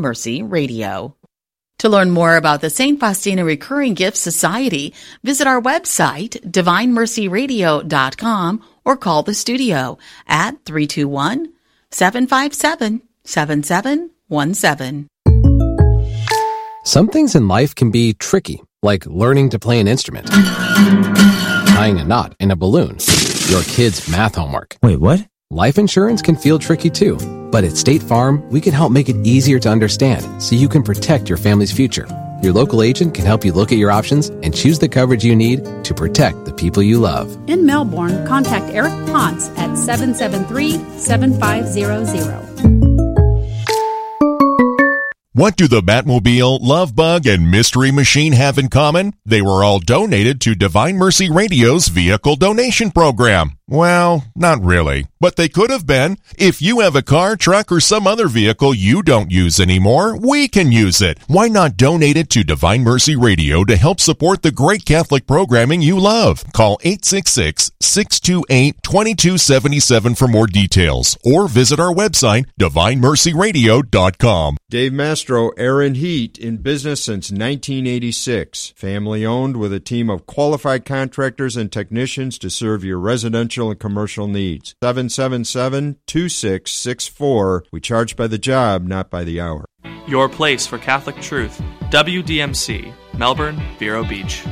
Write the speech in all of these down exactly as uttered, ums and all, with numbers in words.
Mercy Radio. To learn more about the Saint Faustina Recurring Gift Society, visit our website, divine mercy radio dot com, or call the studio at three two one, seven five seven, seven seven one seven. Some things in life can be tricky, like learning to play an instrument, tying a knot in a balloon, your kid's math homework. Wait, what? Life insurance can feel tricky too, but at State Farm, we can help make it easier to understand so you can protect your family's future. Your local agent can help you look at your options and choose the coverage you need to protect the people you love. In Melbourne, contact Eric Ponce at seven seven three, seven five zero zero. What do the Batmobile, Love Bug, and Mystery Machine have in common? They were all donated to Divine Mercy Radio's vehicle donation program. Well, not really, but they could have been. If you have a car, truck, or some other vehicle you don't use anymore, we can use it. Why not donate it to Divine Mercy Radio to help support the great Catholic programming you love? Call eight six six, six two eight, two two seven seven for more details, or visit our website, divine mercy radio dot com. Dave Mastro, Aaron Heat, in business since nineteen eighty-six. Family owned with a team of qualified contractors and technicians to serve your residential and commercial needs. seven seven seven, two six six four. We charge by the job, not by the hour. Your place for Catholic truth. W D M C, Melbourne, Vero Beach.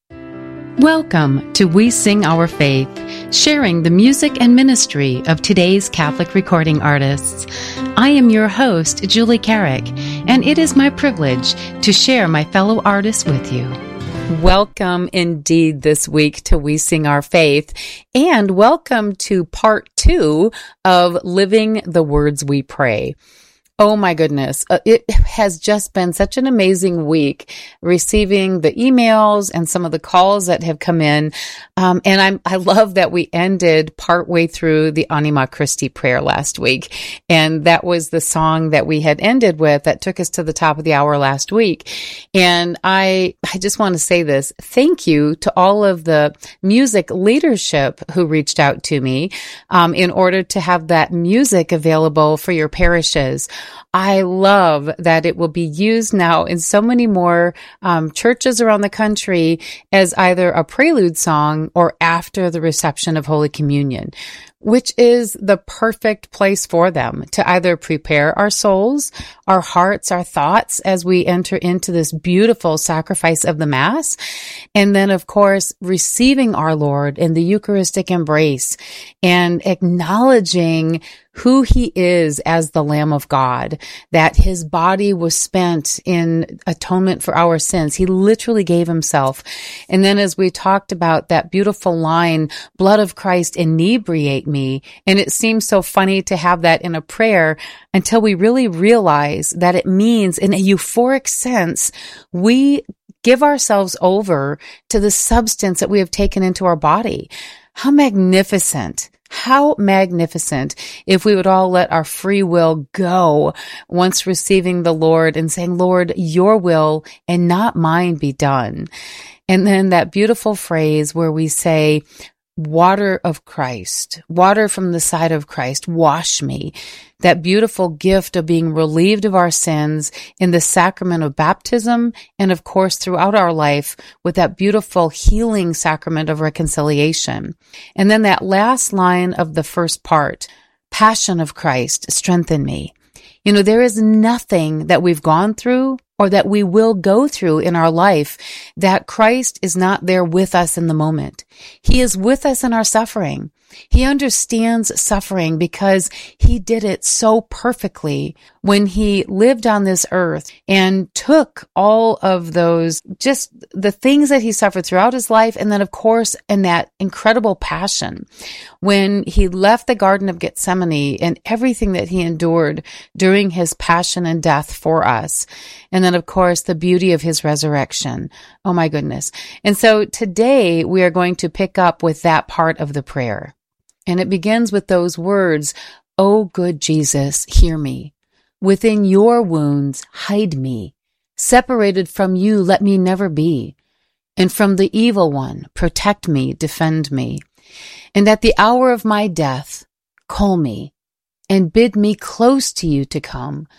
Welcome to We Sing Our Faith, sharing the music and ministry of today's Catholic recording artists. I am your host, Julie Carrick, and it is my privilege to share my fellow artists with you. Welcome indeed this week to We Sing Our Faith, and welcome to part two of Living the Words We Pray. Oh my goodness. Uh, it has just been such an amazing week receiving the emails and some of the calls that have come in. Um, and I'm, I love that we ended partway through the Anima Christi prayer last week. And that was the song that we had ended with that took us to the top of the hour last week. And I, I just want to say this. Thank you to all of the music leadership who reached out to me, um, in order to have that music available for your parishes. I love that it will be used now in so many more um, churches around the country as either a prelude song or after the reception of Holy Communion, which is the perfect place for them to either prepare our souls, our hearts, our thoughts as we enter into this beautiful sacrifice of the Mass. And then, of course, receiving our Lord in the Eucharistic embrace and acknowledging who he is as the Lamb of God, that his body was spent in atonement for our sins. He literally gave himself. And then as we talked about that beautiful line, blood of Christ inebriate me. And it seems so funny to have that in a prayer until we really realize that it means in a euphoric sense, we give ourselves over to the substance that we have taken into our body. How magnificent. How magnificent if we would all let our free will go once receiving the Lord and saying, Lord, your will and not mine be done. And then that beautiful phrase where we say, water of Christ, water from the side of Christ, wash me. That beautiful gift of being relieved of our sins in the sacrament of baptism, and of course throughout our life with that beautiful healing sacrament of reconciliation. And then that last line of the first part, passion of Christ, strengthen me. You know, there is nothing that we've gone through or that we will go through in our life that Christ is not there with us in the moment. He is with us in our suffering. He understands suffering because he did it so perfectly when he lived on this earth and took all of those, just the things that he suffered throughout his life. And then, of course, in that incredible passion, when he left the Garden of Gethsemane and everything that he endured during his passion and death for us. And then, of course, the beauty of his resurrection. Oh, my goodness. And so today we are going to pick up with that part of the prayer. And it begins with those words, "O good Jesus, hear me. Within your wounds, hide me. Separated from you, let me never be. And from the evil one, protect me, defend me. And at the hour of my death, call me and bid me close to you to come.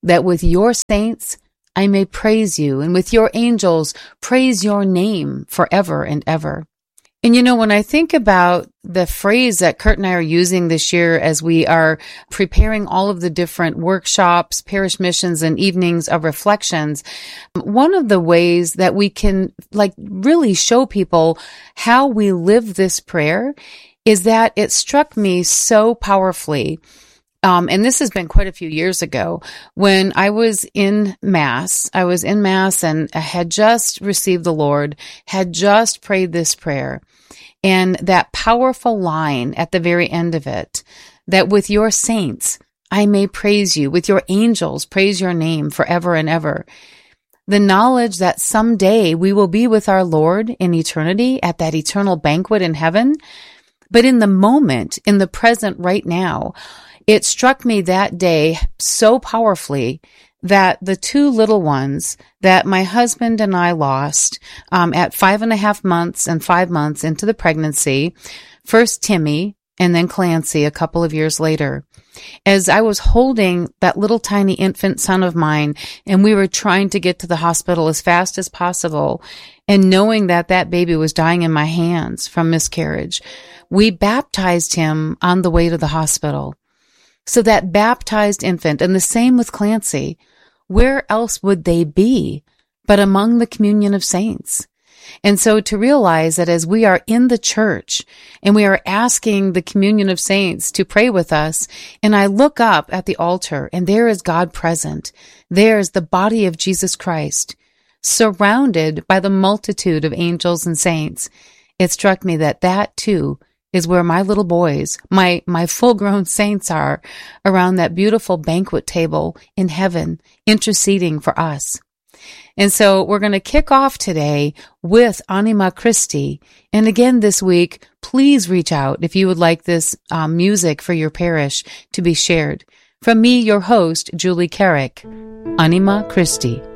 that with your saints I may praise you, and with your angels praise your name forever and ever. And you know, when I think about the phrase that Kurt and I are using this year as we are preparing all of the different workshops, parish missions, and evenings of reflections, one of the ways that we can like really show people how we live this prayer is that it struck me so powerfully. Um, and this has been quite a few years ago when I was in Mass. I was in Mass and I had just received the Lord, had just prayed this prayer. And that powerful line at the very end of it, that with your saints, I may praise you, with your angels, praise your name forever and ever. The knowledge that someday we will be with our Lord in eternity at that eternal banquet in heaven. But in the moment, in the present right now, it struck me that day so powerfully that the two little ones that my husband and I lost um, at five and a half months and five months into the pregnancy, first Timmy and then Clancy a couple of years later, as I was holding that little tiny infant son of mine and we were trying to get to the hospital as fast as possible and knowing that that baby was dying in my hands from miscarriage, we baptized him on the way to the hospital. So that baptized infant, and the same with Clancy, where else would they be but among the communion of saints? And so to realize that as we are in the church and we are asking the communion of saints to pray with us, and I look up at the altar and there is God present, there is the body of Jesus Christ, surrounded by the multitude of angels and saints, it struck me that that too is where my little boys, my, my full-grown saints are around that beautiful banquet table in heaven, interceding for us. And so we're going to kick off today with Anima Christi. And again this week, please reach out if you would like this um, music for your parish to be shared. From me, your host, Julie Carrick, Anima Christi.